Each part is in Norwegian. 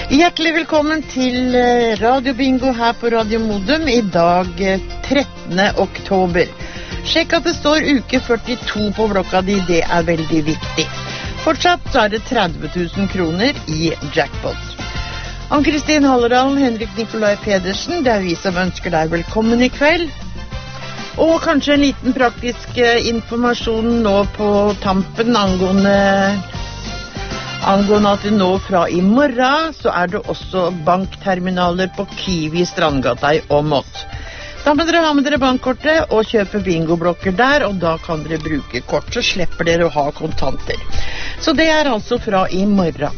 Hjertelig velkommen til Radio Bingo her på Radio Modum i dag 13. oktober. Sjekk at det står uke 42 på blokka di, det er veldig viktig. Fortsatt så er det 30 000 kroner i jackpot. Ann-Kristin Halledalen, Henrik Nikolai Pedersen, det er vi som ønsker deg velkommen i kveld. Og kanskje en liten praktisk informasjon nå på tampen angående at det nå fra i morgen så er det også bankterminaler på Kiwi Strandgata i Åmot. Da må dere ha med dere bankkortet og kjøpe bingoblokker der, og da kan dere bruke kort, så slipper dere å ha kontanter. Så det er altså fra i morgen.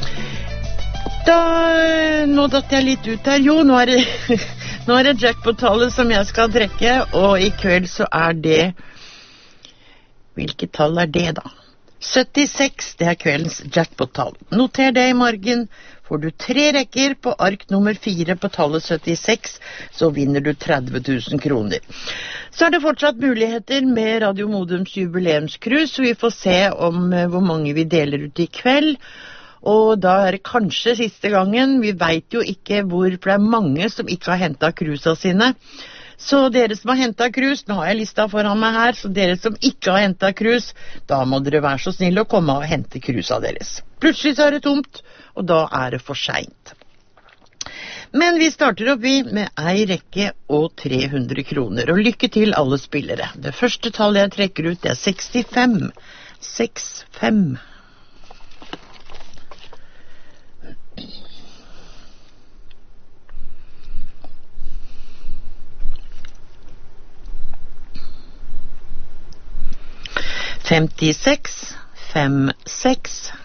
Nå datt jeg litt ut her. Jo, nå er det jackpot-tallet som jeg skal trekke, og i kveld så er det... Hvilket tall er det da? 76, det er kveldens jackpot-tall. Noter det i margen. Får du 3 rekker på ark nummer 4 på tallet 76, så vinner du 30 000 kroner. Så er det fortsatt muligheter med Radio Modums jubileumskrus, så vi får se om hvor mange vi deler ut i kveld. Og da er det kanskje siste gangen. Vi vet jo ikke hvor, for det er mange som ikke har hentet krusa sine. Så dere som har hentet krus, nå har jeg lista foran meg her, så dere som ikke har hentet krus, da må dere være så snille å komme og hente krusa deres. Plutselig så er det tomt, og da er det for sent. Men vi starter opp med ei rekke og 300 kroner, og lykke til alle spillere. Det første tallet jeg trekker ut, det er 65. 65. 56, 56.